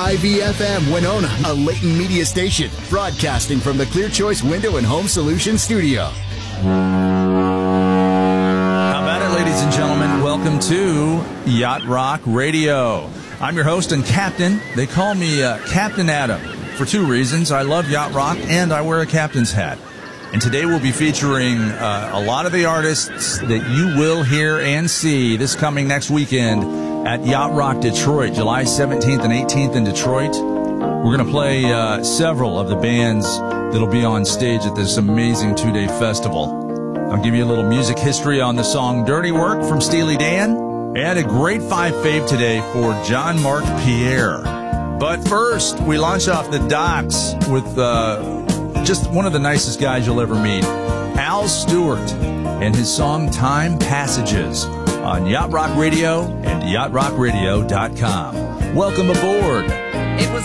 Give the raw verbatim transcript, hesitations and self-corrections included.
I V F M Winona, a Leighton media station, broadcasting from the Clear Choice Window and Home Solutions studio. How about it, ladies and gentlemen? Welcome to Yacht Rock Radio. I'm your host and captain. They call me uh, Captain Adam for two reasons. I love Yacht Rock and I wear a captain's hat. And today we'll be featuring uh, a lot of the artists that you will hear and see this coming next weekend at Yacht Rock Detroit, July seventeenth and eighteenth in Detroit. We're going to play uh, several of the bands that'll be on stage at this amazing two-day festival. I'll give you a little music history on the song Dirty Work from Steely Dan, and a great five fave today for John Mark Pierre. But first, we launch off the docks with uh, just one of the nicest guys you'll ever meet, Al Stewart, and his song Time Passages on Yacht Rock Radio and yacht rock radio dot com. Welcome aboard. It was